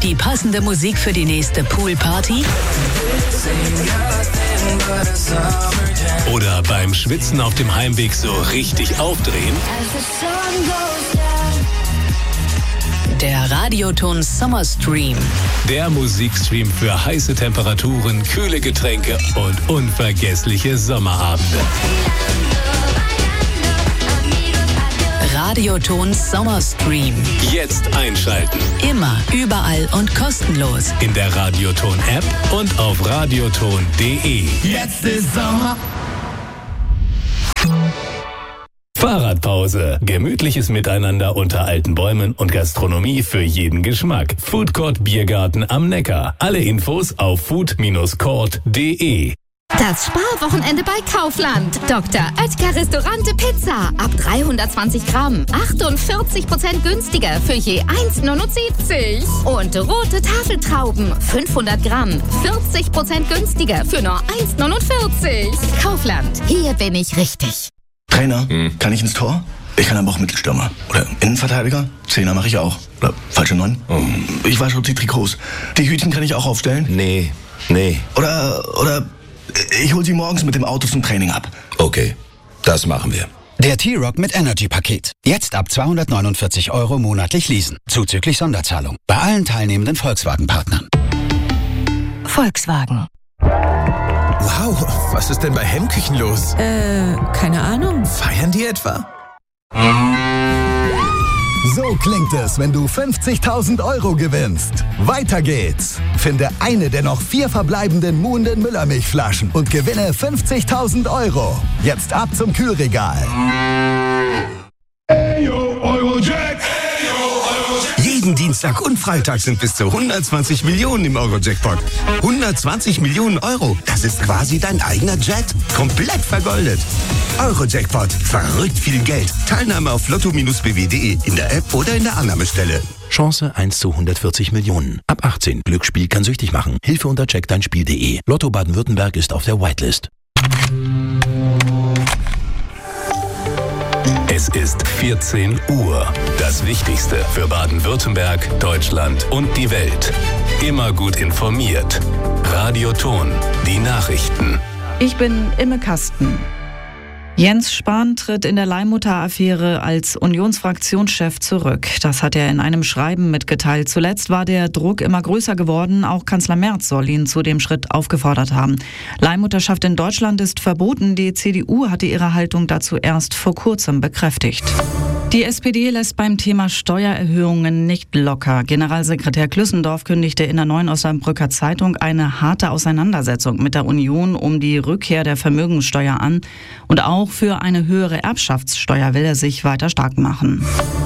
Die passende Musik für die nächste Poolparty? Oder beim Schwitzen auf dem Heimweg so richtig aufdrehen? Der Radioton Summer Stream. Der Musikstream für heiße Temperaturen, kühle Getränke und unvergessliche Sommerabende. Radioton Summer Stream. Jetzt einschalten. Immer, überall und kostenlos. In der Radioton-App und auf radioton.de. Jetzt ist Sommer. Fahrradpause. Gemütliches Miteinander unter alten Bäumen und Gastronomie für jeden Geschmack. Foodcourt Biergarten am Neckar. Alle Infos auf food-court.de. Das Sparwochenende bei Kaufland. Dr. Oetker Restaurante Pizza. Ab 320 Gramm. 48% günstiger für je 1,79. Und rote Tafeltrauben. 500 Gramm. 40% günstiger für nur 1,49. Kaufland. Hier bin ich richtig. Trainer, kann ich ins Tor? Ich kann aber auch Mittelstürmer. Oder Innenverteidiger? Zehner mache ich auch. Oder falsche 9? Ich wasche die Trikots. Die Hütchen kann ich auch aufstellen? Nee. Oder ich hole sie morgens mit dem Auto zum Training ab. Okay, das machen wir. Der T-Rock mit Energy-Paket. Jetzt ab 249 € monatlich leasen. Zuzüglich Sonderzahlung. Bei allen teilnehmenden Volkswagen-Partnern. Volkswagen. Wow, was ist denn bei Hemmküchen los? Keine Ahnung. Feiern die etwa? So klingt es, wenn du 50.000 € gewinnst. Weiter geht's. Finde eine der noch 4 verbleibenden Muhnden Müllermilchflaschen und gewinne 50.000 €. Jetzt ab zum Kühlregal. Eurojack! Jeden Dienstag und Freitag sind bis zu 120 Millionen im Eurojackpot. 120 Millionen €. Das ist quasi dein eigener Jet. Komplett vergoldet. Eurojackpot. Verrückt viel Geld. Teilnahme auf lotto-bw.de, in der App oder in der Annahmestelle. Chance 1 zu 140 Millionen. Ab 18. Glücksspiel kann süchtig machen. Hilfe unter checkdeinspiel.de. Lotto Baden-Württemberg ist auf der Whitelist. Es ist 14 Uhr. Das Wichtigste für Baden-Württemberg, Deutschland und die Welt. Immer gut informiert. Radioton. Die Nachrichten. Ich bin Imme Kasten. Jens Spahn tritt in der Leihmutter-Affäre als Unionsfraktionschef zurück. Das hat er in einem Schreiben mitgeteilt. Zuletzt war der Druck immer größer geworden. Auch Kanzler Merz soll ihn zu dem Schritt aufgefordert haben. Leihmutterschaft in Deutschland ist verboten. Die CDU hatte ihre Haltung dazu erst vor kurzem bekräftigt. Die SPD lässt beim Thema Steuererhöhungen nicht locker. Generalsekretär Klüssendorf kündigte in der Neuen Osnabrücker Zeitung eine harte Auseinandersetzung mit der Union um die Rückkehr der Vermögenssteuer an. Und auch für eine höhere Erbschaftssteuer will er sich weiter stark machen.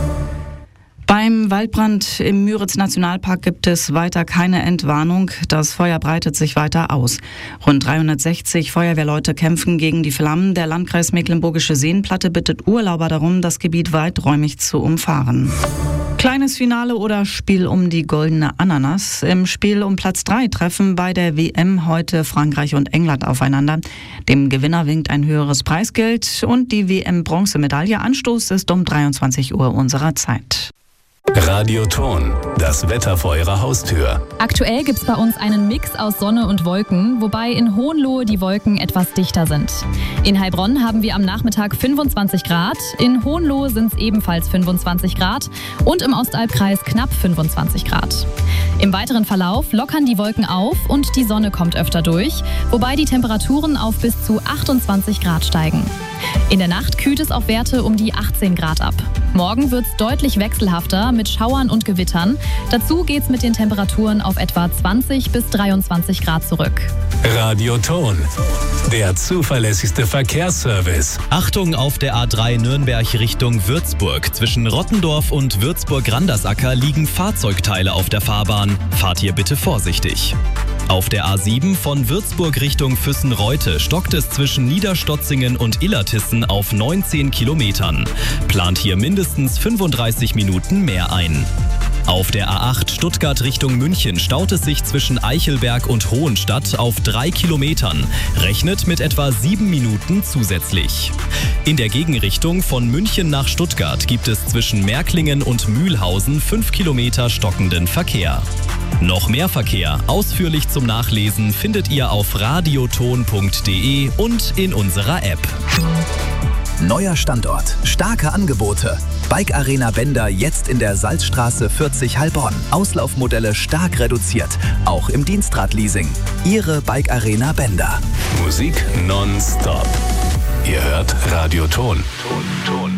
Beim Waldbrand im Müritz-Nationalpark gibt es weiter keine Entwarnung. Das Feuer breitet sich weiter aus. Rund 360 Feuerwehrleute kämpfen gegen die Flammen. Der Landkreis Mecklenburgische Seenplatte bittet Urlauber darum, das Gebiet weiträumig zu umfahren. Kleines Finale oder Spiel um die goldene Ananas. Im Spiel um Platz 3 treffen bei der WM heute Frankreich und England aufeinander. Dem Gewinner winkt ein höheres Preisgeld und die WM-Bronzemedaille. Anstoß ist um 23 Uhr unserer Zeit. Radioton. Das Wetter vor Ihrer Haustür. Aktuell gibt's bei uns einen Mix aus Sonne und Wolken, wobei in Hohenlohe die Wolken etwas dichter sind. In Heilbronn haben wir am Nachmittag 25 Grad, in Hohenlohe sind es ebenfalls 25 Grad und im Ostalbkreis knapp 25 Grad. Im weiteren Verlauf lockern die Wolken auf und die Sonne kommt öfter durch, wobei die Temperaturen auf bis zu 28 Grad steigen. In der Nacht kühlt es auf Werte um die 18 Grad ab. Morgen wird es deutlich wechselhafter mit Schauern und Gewittern. Dazu geht es mit den Temperaturen auf etwa 20 bis 23 Grad zurück. Radioton. Der zuverlässigste Verkehrsservice. Achtung auf der A3 Nürnberg Richtung Würzburg. Zwischen Rottendorf und Würzburg-Randersacker liegen Fahrzeugteile auf der Fahrbahn. Fahrt hier bitte vorsichtig. Auf der A7 von Würzburg Richtung Füssen-Reute stockt es zwischen Niederstotzingen und Illertissen auf 19 Kilometern. Plant hier mindestens 35 Minuten mehr ein. Auf der A8 Stuttgart Richtung München staut es sich zwischen Eichelberg und Hohenstadt auf 3 Kilometern. Rechnet mit etwa 7 Minuten zusätzlich. In der Gegenrichtung von München nach Stuttgart gibt es zwischen Märklingen und Mühlhausen 5 Kilometer stockenden Verkehr. Noch mehr Verkehr, ausführlich zum Nachlesen, findet ihr auf radioton.de und in unserer App. Neuer Standort, starke Angebote. Bike Arena Bender jetzt in der Salzstraße 40 Heilbronn. Auslaufmodelle stark reduziert, auch im Dienstradleasing. Ihre Bike Arena Bender. Musik nonstop. Ihr hört Radioton. Ton.